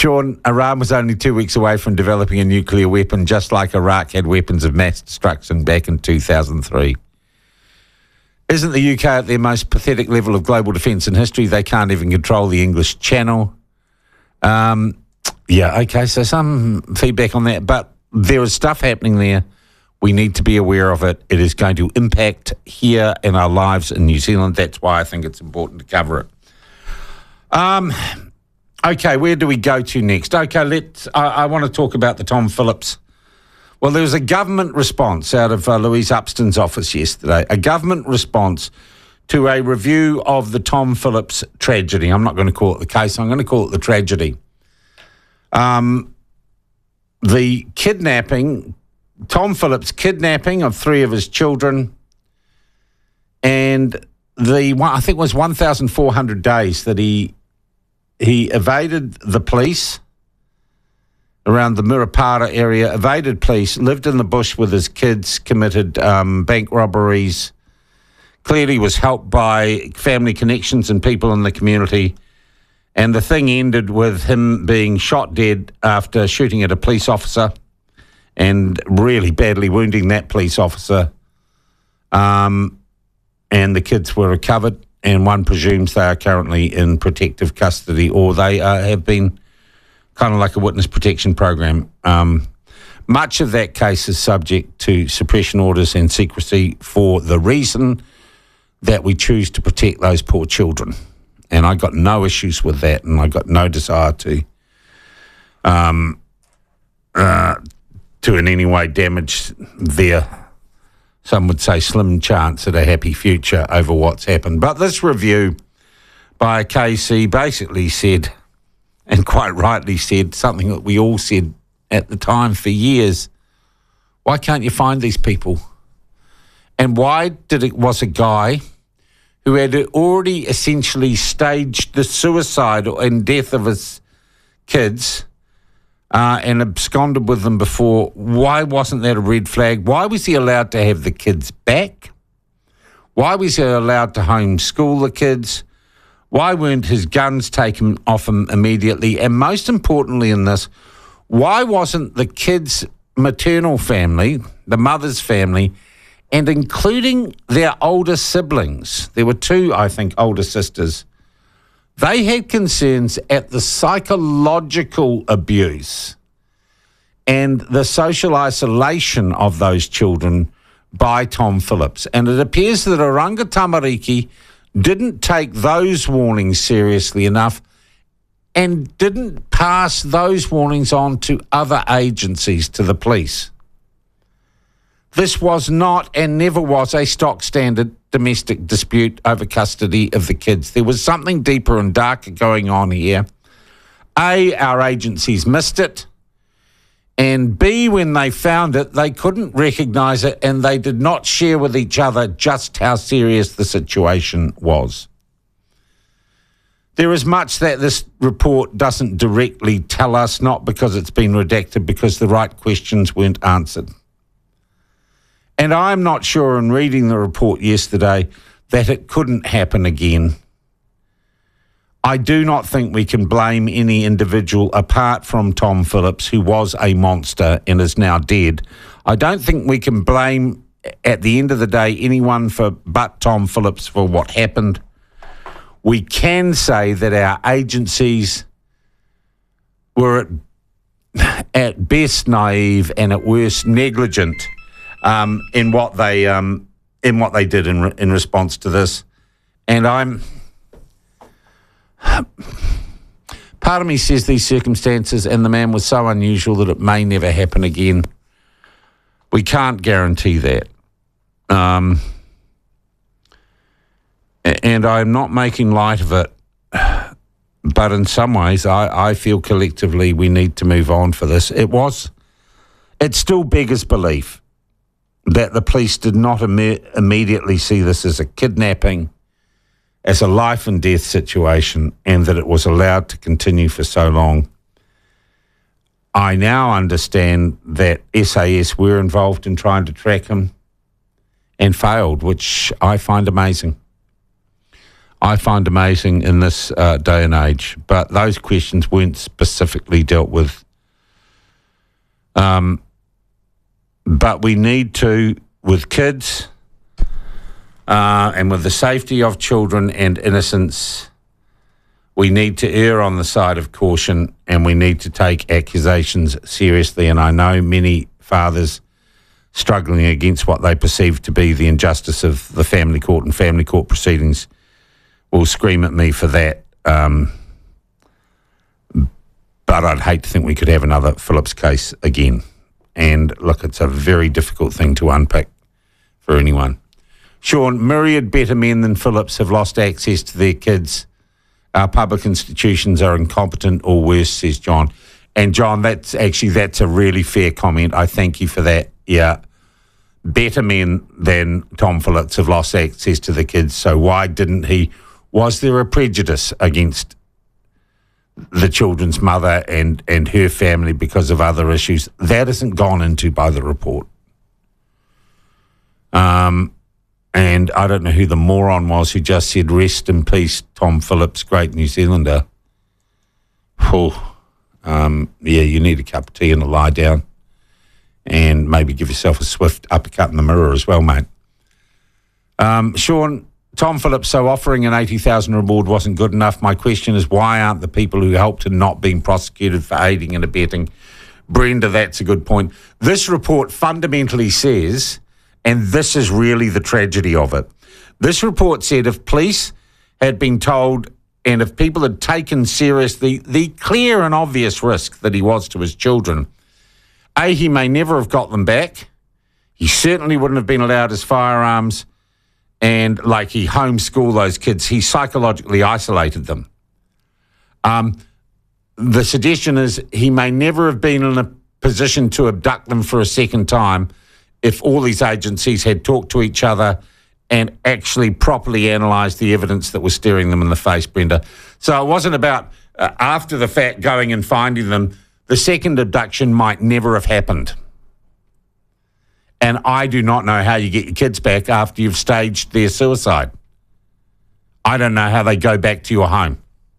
Sean, Iran was only 2 weeks away from developing a nuclear weapon, just like Iraq had weapons of mass destruction back in 2003. Isn't the UK at their most pathetic level of global defence in history? They can't even control the English Channel. Okay, so some feedback on that. But there is stuff happening there. We need to be aware of it. It is going to impact here in our lives in New Zealand. That's why I think it's important to cover it. Okay, where do we go to next? Okay, I want to talk about the Tom Phillips. Well, there was a government response out of Louise Upston's office yesterday, a government response to a review of the Tom Phillips tragedy. I'm not going to call it the case. I'm going to call it the tragedy. The kidnapping, Tom Phillips' kidnapping of 3 of his children, and I think it was 1,400 days that he evaded the police around the Murupara area, evaded police, lived in the bush with his kids, committed bank robberies, clearly was helped by family connections and people in the community. And the thing ended with him being shot dead after shooting at a police officer and really badly wounding that police officer. And the kids were recovered, and one presumes they are currently in protective custody, or they have been kind of like a witness protection program. Much of that case is subject to suppression orders and secrecy for the reason that we choose to protect those poor children. And I got no issues with that, and I got no desire to in any way damage their, some would say, slim chance at a happy future over what's happened. But this review by KC basically said, and quite rightly said, something that we all said at the time for years: why can't you find these people? And why was a guy who had already essentially staged the suicide and death of his kids and absconded with them before, why wasn't that a red flag? Why was he allowed to have the kids back? Why was he allowed to homeschool the kids? Why weren't his guns taken off him immediately? And most importantly in this, why wasn't the kids' maternal family, the mother's family, and including their older siblings, there were 2, I think, older sisters, they had concerns at the psychological abuse and the social isolation of those children by Tom Phillips. And it appears that Oranga Tamariki didn't take those warnings seriously enough and didn't pass those warnings on to other agencies, to the police. This was not and never was a stock standard domestic dispute over custody of the kids. There was something deeper and darker going on here. A, our agencies missed it. And B, when they found it, they couldn't recognise it, and they did not share with each other just how serious the situation was. There is much that this report doesn't directly tell us, not because it's been redacted, because the right questions weren't answered. And I'm not sure, in reading the report yesterday, that it couldn't happen again. I do not think we can blame any individual apart from Tom Phillips, who was a monster and is now dead. I don't think we can blame, at the end of the day, anyone but Tom Phillips for what happened. We can say that our agencies were at best naive and at worst negligent in what they did in response to this. And part of me says these circumstances and the man was so unusual that it may never happen again. We can't guarantee that. And I'm not making light of it, but in some ways I feel collectively we need to move on for this. It still beggars belief that the police did not immediately see this as a kidnapping, as a life and death situation, and that it was allowed to continue for so long. I now understand that SAS were involved in trying to track him and failed, which I find amazing. I find amazing in this day and age. But those questions weren't specifically dealt with. But we need to, with kids and with the safety of children and innocence, we need to err on the side of caution, and we need to take accusations seriously. And I know many fathers struggling against what they perceive to be the injustice of the family court and family court proceedings will scream at me for that. But I'd hate to think we could have another Phillips case again. And look, it's a very difficult thing to unpick for anyone. Sean, myriad better men than Phillips have lost access to their kids. Our public institutions are incompetent or worse, says John. And John, that's a really fair comment. I thank you for that. Yeah. Better men than Tom Phillips have lost access to the kids. So why didn't he? Was there a prejudice against the children's mother and her family because of other issues? That isn't gone into by the report. And I don't know who the moron was who just said, rest in peace, Tom Phillips, great New Zealander. Yeah, you need a cup of tea and a lie down and maybe give yourself a swift uppercut in the mirror as well, mate. Sean, Tom Phillips, so offering an $80,000 reward wasn't good enough. My question is, why aren't the people who helped him not being prosecuted for aiding and abetting? Brenda, that's a good point. This report fundamentally says, and this is really the tragedy of it, this report said if police had been told and if people had taken seriously the clear and obvious risk that he was to his children, A, he may never have got them back. He certainly wouldn't have been allowed his firearms. And like he homeschooled those kids, he psychologically isolated them. The suggestion is he may never have been in a position to abduct them for a second time if all these agencies had talked to each other and actually properly analysed the evidence that was staring them in the face, Brenda. So it wasn't about after the fact going and finding them. The second abduction might never have happened. And I do not know how you get your kids back after you've staged their suicide. I don't know how they go back to your home.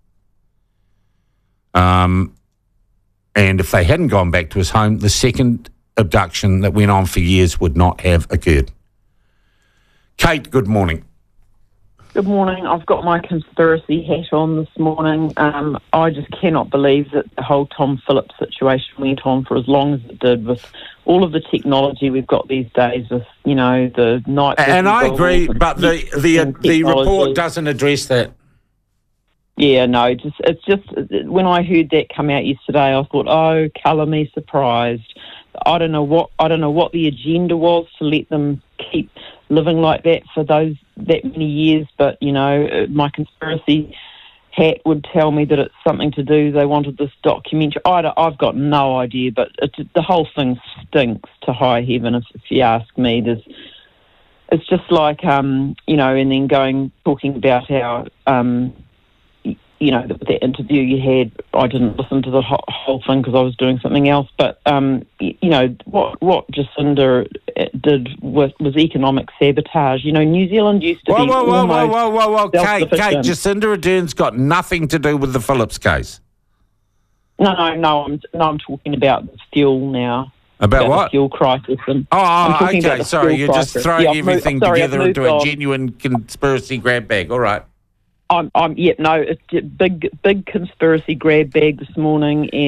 And if they hadn't gone back to his home, the second abduction that went on for years would not have occurred. Kate, good morning. Good morning. I've got my conspiracy hat on this morning. I just cannot believe that the whole Tom Phillips situation went on for as long as it did with all of the technology we've got these days with, you know, the night... And I agree, but the report doesn't address that. Yeah, no, it's just when I heard that come out yesterday, I thought, oh, colour me surprised. I don't know what the agenda was to let them keep living like that for that many years, but, you know, my conspiracy hat would tell me that it's something to do. They wanted this documentary. I've got no idea, but the whole thing stinks to high heaven, if you ask me. It's just like, you know, and then talking about how, you know, the interview you had, I didn't listen to the whole thing because I was doing something else, but, you know, what Jacinda did was economic sabotage. You know, New Zealand used to be Whoa, Kate, Jacinda Ardern's got nothing to do with the Phillips case. No, I'm talking about the fuel now. About what? The fuel crisis. And okay, sorry, you're just throwing everything together into a genuine conspiracy grab bag. All right. It's a big conspiracy grab bag this morning,